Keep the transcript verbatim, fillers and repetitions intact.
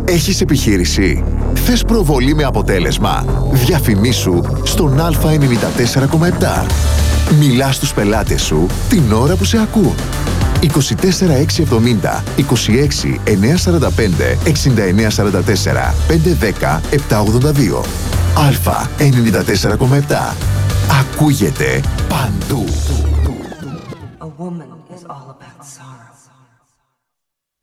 Έχεις επιχείρηση? Θες προβολή με αποτέλεσμα? Διαφημίσου στον Α ενενήντα τέσσερα κόμμα επτά. Μιλάς στους πελάτες σου την ώρα που σε ακούν. είκοσι τέσσερα έξι εβδομήντα, είκοσι έξι εννιακόσια σαράντα πέντε, εξήντα εννέα σαράντα τέσσερα, πεντακόσια δέκα, επτακόσια ογδόντα δύο. Α ενενήντα τέσσερα κόμμα επτά. Ακούγεται παντού.